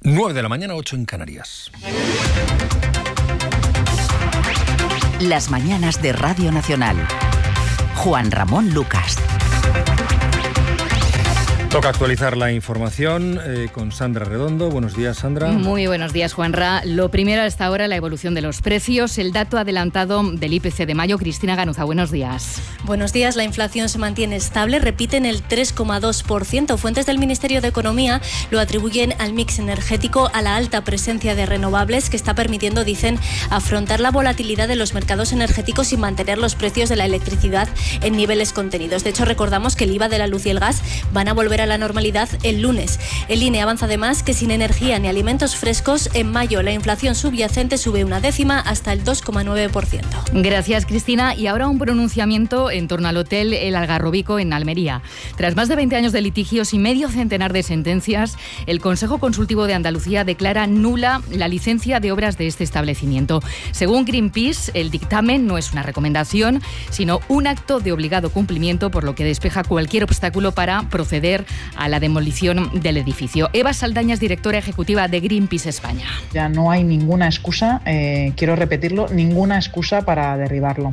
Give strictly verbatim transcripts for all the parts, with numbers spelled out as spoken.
nueve de la mañana, ocho en Canarias. Las mañanas de Radio Nacional. Juan Ramón Lucas. Toca actualizar la información eh, con Sandra Redondo. Buenos días, Sandra. Muy buenos días, Juanra. Lo primero a esta hora, la evolución de los precios. El dato adelantado del I P C de mayo. Cristina Ganuza, buenos días. Buenos días. La inflación se mantiene estable, repite en el tres coma dos por ciento. Fuentes del Ministerio de Economía lo atribuyen al mix energético, a la alta presencia de renovables que está permitiendo, dicen, afrontar la volatilidad de los mercados energéticos y mantener los precios de la electricidad en niveles contenidos. De hecho, recordamos que el I V A de la luz y el gas van a volver a la normalidad el lunes. El I N E avanza además que sin energía ni alimentos frescos, en mayo la inflación subyacente sube una décima hasta el dos coma nueve por ciento. Gracias, Cristina. Y ahora un pronunciamiento en torno al hotel El Algarrobico en Almería. Tras más de veinte años de litigios y medio centenar de sentencias, el Consejo Consultivo de Andalucía declara nula la licencia de obras de este establecimiento. Según Greenpeace, el dictamen no es una recomendación, sino un acto de obligado cumplimiento, por lo que despeja cualquier obstáculo para proceder a la demolición del edificio. Eva Saldaña es directora ejecutiva de Greenpeace España. Ya no hay ninguna excusa, eh, quiero repetirlo, ninguna excusa para derribarlo.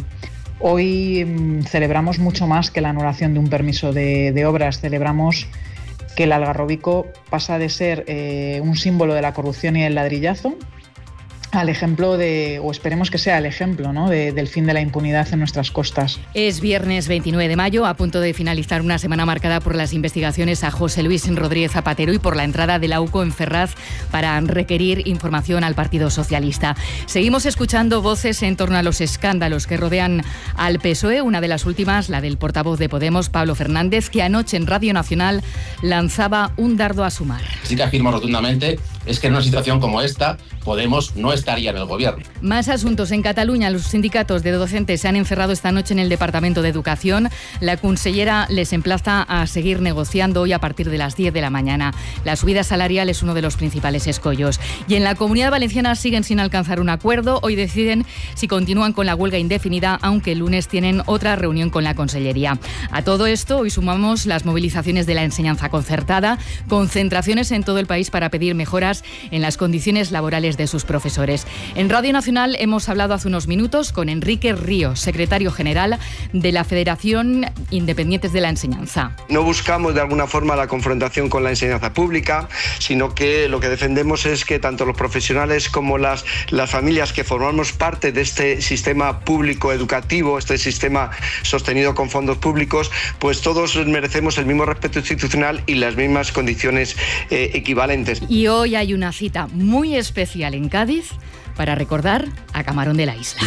Hoy mmm, celebramos mucho más que la anulación de un permiso de, de obras. Celebramos que el Algarrobico pasa de ser eh, un símbolo de la corrupción y el ladrillazo al ejemplo de, o esperemos que sea el ejemplo, ¿no?, de, del fin de la impunidad en nuestras costas. Es viernes veintinueve de mayo, a punto de finalizar una semana marcada por las investigaciones a José Luis Rodríguez Zapatero y por la entrada de la U C O en Ferraz para requerir información al Partido Socialista. Seguimos escuchando voces en torno a los escándalos que rodean al P S O E, una de las últimas, la del portavoz de Podemos, Pablo Fernández, que anoche en Radio Nacional lanzaba un dardo a su mar. Sí que afirmo rotundamente es que en una situación como esta, Podemos no estaría en el gobierno. Más asuntos. En Cataluña, los sindicatos de docentes se han encerrado esta noche en el Departamento de Educación. La consellera les emplaza a seguir negociando hoy a partir de las diez de la mañana. La subida salarial es uno de los principales escollos. Y en la Comunidad Valenciana siguen sin alcanzar un acuerdo. Hoy deciden si continúan con la huelga indefinida, aunque el lunes tienen otra reunión con la Consellería. A todo esto, hoy sumamos las movilizaciones de la enseñanza concertada, concentraciones en todo el país para pedir mejoras en las condiciones laborales de sus profesores. En Radio Nacional hemos hablado hace unos minutos con Enrique Ríos, secretario general de la Federación Independientes de la Enseñanza. No buscamos de alguna forma la confrontación con la enseñanza pública, sino que lo que defendemos es que tanto los profesionales como las, las familias que formamos parte de este sistema público educativo, este sistema sostenido con fondos públicos, pues todos merecemos el mismo respeto institucional y las mismas condiciones eh, equivalentes. Y hoy hay una cita muy especial en Cádiz para recordar a Camarón de la Isla.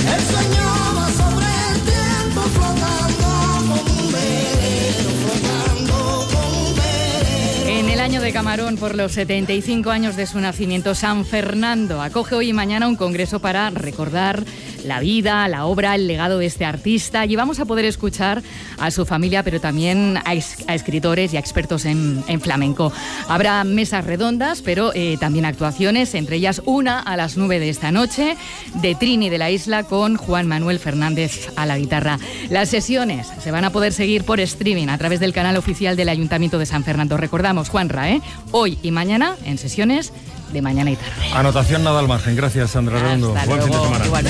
En el año de Camarón, por los setenta y cinco años de su nacimiento, San Fernando acoge hoy y mañana un congreso para recordar la vida, la obra, el legado de este artista, y vamos a poder escuchar a su familia, pero también a, es, a escritores y a expertos en, en flamenco. Habrá mesas redondas, pero eh, también actuaciones, entre ellas una a las nueve de esta noche, de Trini de la Isla, con Juan Manuel Fernández a la guitarra. Las sesiones se van a poder seguir por streaming a través del canal oficial del Ayuntamiento de San Fernando. Recordamos, Juanra, ¿eh? hoy y mañana en sesiones de mañana y tarde. Anotación nada al margen. Gracias, Sandra Redondo. Buen fin de semana. Igual.